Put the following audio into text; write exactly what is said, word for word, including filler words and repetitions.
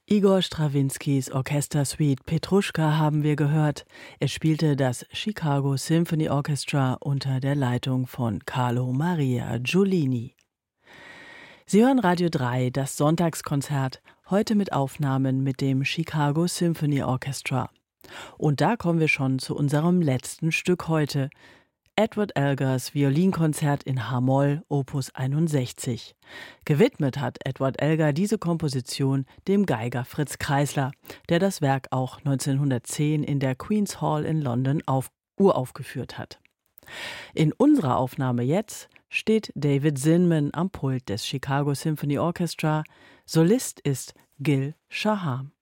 Igor Strawinskys Orchestersuite Petruschka haben wir gehört. Er spielte das Chicago Symphony Orchestra unter der Leitung von Carlo Maria Giulini. Sie hören Radio drei, das Sonntagskonzert, heute mit Aufnahmen mit dem Chicago Symphony Orchestra. Und da kommen wir schon zu unserem letzten Stück heute. Edward Elgars Violinkonzert in H-Moll, Opus einundsechzig. Gewidmet hat Edward Elgar diese Komposition dem Geiger Fritz Kreisler, der das Werk auch neunzehnhundertzehn in der Queen's Hall in London auf, uraufgeführt hat. In unserer Aufnahme jetzt steht David Zinman am Pult des Chicago Symphony Orchestra. Solist ist Gil Shaham.